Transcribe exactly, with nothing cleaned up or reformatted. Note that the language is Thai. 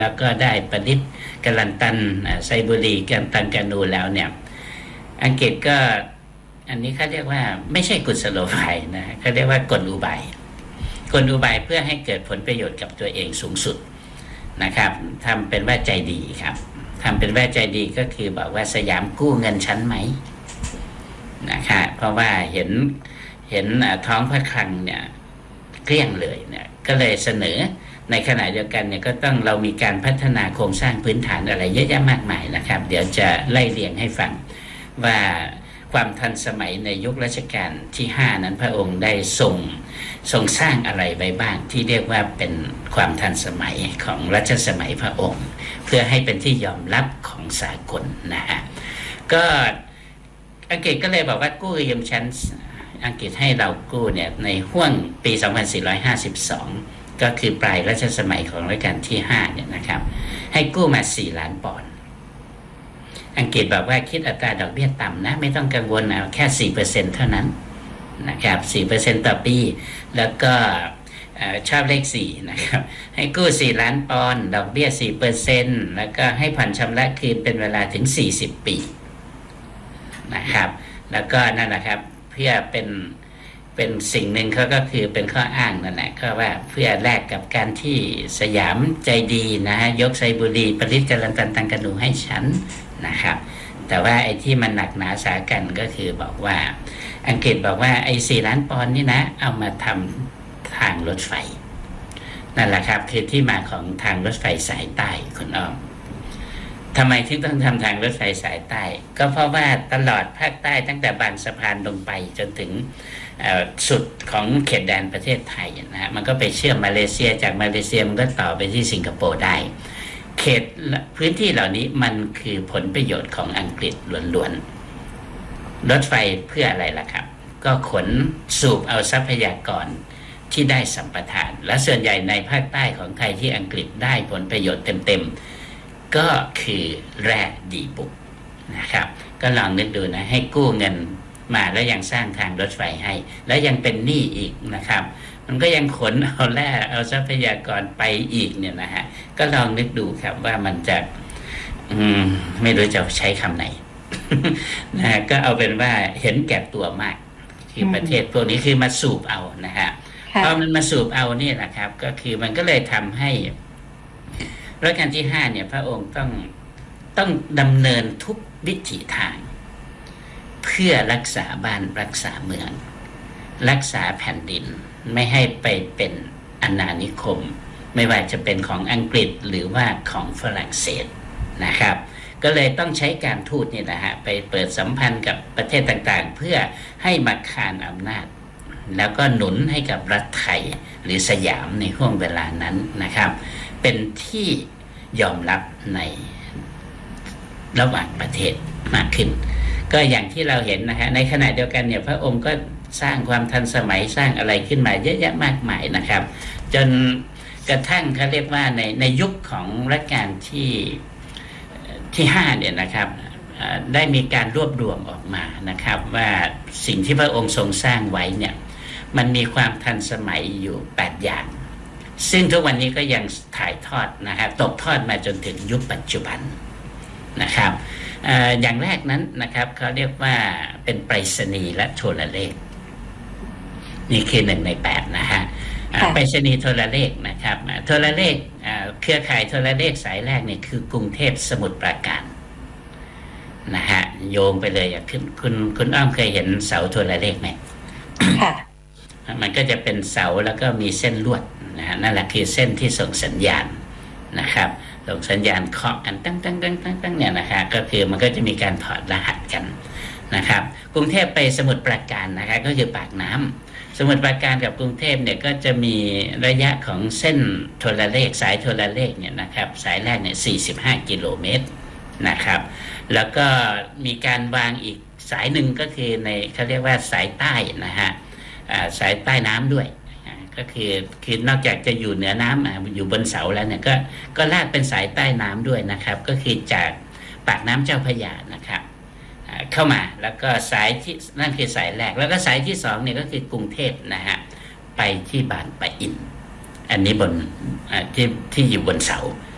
แล้วก็ได้ประดิษฐ์กาลันตันไซบุรีกันตันกานูแล้วเนี่ยอังกฤษก็อันนี้เขาเรียกว่าไม่ใช่กุศโลบายนะเขาเรียกว่ากลอุบายกลอุบายเพื่อให้เกิดผลประโยชน์กับตัวเองสูงสุดนะครับทำเป็นว่าใจดีครับทำเป็นว่าใจดีก็คือบอกว่าสยามกู้เงินชั้นไหมนะครับเพราะว่าเห็นเห็นท้องพระคลังเนี่ยเกลี้ยงเลยเนี่ยก็เลยเสนอในขณะเดียวกันเนี่ยก็ต้องเรามีการพัฒนาโครงสร้างพื้นฐานอะไรเยอะแยะมากมายนะครับเดี๋ยวจะไล่เรียงให้ฟังว่าความทันสมัยในยุครัชกาลที่ห้านั้นพระองค์ได้ทรงทรงสร้างอะไรไว้บ้างที่เรียกว่าเป็นความทันสมัยของรัชสมัยพระองค์เพื่อให้เป็นที่ยอมรับของสากลนะฮะก็อังกฤษก็เลยบอกว่ากู้ยืมชั้นอังกฤษให้เรากู้เนี่ยในห้วงปีสองพันสี่ร้อยห้าสิบสองก็คือปลายรัชสมัยของรัชกาลที่ห้าเนี่ยนะครับให้กู้มาสี่ล้านปอนด์อังกฤษบอกว่าคิดอัตราดอกเบี้ยต่ำนะไม่ต้องกังวลเอาแค่ สี่เปอร์เซ็นต์ เท่านั้นนะครับ สี่เปอร์เซ็นต์ ต่อปีแล้วก็ชอบเลขสี่นะครับให้กู้สี่ล้านปอนด์ดอกเบี้ย สี่เปอร์เซ็นต์ แล้วก็ให้ผ่อนชำระคืนเป็นเวลาถึงสี่สิบปีนะครับแล้วก็นั่นแหละครับเพื่อเป็นเป็นสิ่งหนึ่งเขาก็คือเป็นข้ออ้างนั่นแหละก็ว่าเพื่อแลกกับการที่สยามใจดีนะฮะยกไซบุรีประดิษฐ์กาลันตันตังกานูให้ฉันนะครับแต่ว่าไอ้ที่มันหนักหนาสากันก็คือบอกว่าอังกฤษบอกว่าไอ้สี่ล้านปอนด์นี่นะเอามาทำทางรถไฟนั่นแหละครับคือที่มาของทางรถไฟสายใต้คุณอ้อมทำไมถึงต้องทำทางรถไฟสายใต้ก็เพราะว่าตลอดภาคใต้ตั้งแต่บางสะพานลงไปจนถึงสุดของเขตแดนประเทศไทยนะฮะมันก็ไปเชื่อมมาเลเซียจากมาเลเซียมันก็ต่อไปที่สิงคโปร์ได้เขตพื้นที่เหล่านี้มันคือผลประโยชน์ของอังกฤษล้วนๆรถไฟเพื่ออะไรล่ะครับก็ขนสูบเอาทรัพยากรที่ได้สัมปทานและส่วนใหญ่ในภาคใต้ของไทยที่อังกฤษได้ผลประโยชน์เต็มๆก็คือแร่ดีบุกนะครับก็ลองนึกดูนะให้กู้เงินมาแล้วยังสร้างทางรถไฟให้แล้วยังเป็นหนี้อีกนะครับมันก็ยังขนเอาแร่เอาทรัพยากรไปอีกเนี่ยนะฮะก็ลองนึกดูครับว่ามันจะอืมไม่รู้จะใช้คำไหน นะฮะก็เอาเป็นว่าเห็นแก่ตัวมากคือประเทศพวกนี้คือมาสูบเอานะฮะพอมันมาสูบเอานี่แหละครับก็คือมันก็เลยทำให้รัชกาลที่ห้าเนี่ยพระองค์ต้องต้องดำเนินทุกวิถีทางเพื่อรักษาบ้านรักษาเมืองรักษาแผ่นดินไม่ให้ไปเป็นอาณานิคมไม่ว่าจะเป็นของอังกฤษหรือว่าของฝรั่งเศสนะครับก็เลยต้องใช้การทูตนี่นะฮะไปเปิดสัมพันธ์กับประเทศต่างๆเพื่อให้มาคานอำนาจแล้วก็หนุนให้กับรัฐไทยหรือสยามในช่วงเวลานั้นนะครับเป็นที่ยอมรับในระหว่างประเทศมากขึ้นก็อย่างที่เราเห็นนะฮะในขณะเดียวกันเนี่ยพระองค์ก็สร้างความทันสมัยสร้างอะไรขึ้นมาเยอะแยะมากมายนะครับจนกระทั่งเขาเรียกว่าในในยุคของรัชกาลที่ที่ห้าเนี่ยนะครับได้มีการรวบรวมออกมานะครับว่าสิ่งที่พระองค์ทรงสร้างไว้เนี่ยมันมีความทันสมัยอยู่แปดอย่างซึ่งทุกวันนี้ก็ยังถ่ายทอดนะฮะตกทอดมาจนถึงยุคปัจจุบันนะครับอย่างแรกนั้นนะครับเขาเรียกว่าเป็นไปรษณีย์และโทรเลขนี่คือหนึ่งในแปดนะฮะไปรษณีย์โทรเลขนะครับโทรเลขเครือข่ายโทรเลขสายแรกนี่คือกรุงเทพสมุทรปราการนะฮะโยงไปเลยคุณคุณคุณอ้อมเคยเห็นเสาโทรเลขไหมค่ะมันก็จะเป็นเสาแล้วก็มีเส้นลวดนะฮะนั่นแหละคือเส้นที่ส่งสัญญาณนะครับส่งสัญญาณเคาะกันตั้งตั้งตั้งตั้งตั้งเนี่ยนะฮะก็คือมันก็จะมีการถอดรหัสกันนะครับกรุงเทพไปสมุทรปราการนะคะก็คือปากน้ำสมุทรปราการกับกรุงเทพเนี่ยก็จะมีระยะของเส้นโทรเลขสายโทรเลขเนี่ยนะครับสายแรกเนี่ยสี่สิบห้ากิโลเมตรนะครับแล้วก็มีการวางอีกสายหนึ่งก็คือในเขาเรียกว่าสายใต้นะฮะสายใต้น้ำด้วยก็คือคือนอกจากจะอยู่เหนือน้ำอยู่บนเสาแล้วเนี่ยก็ก็ลากเป็นสายใต้น้ำด้วยนะครับก็คือจากปากน้ำเจ้าพระยานะครับเข้ามาแล้วก็สายที่นั่นคือสายแรกแล้วก็สายที่สองเนี่ยก็คือกรุงเทพนะฮะไปที่บางปะอินอันนี้บนที่ที่อยู่บนเสา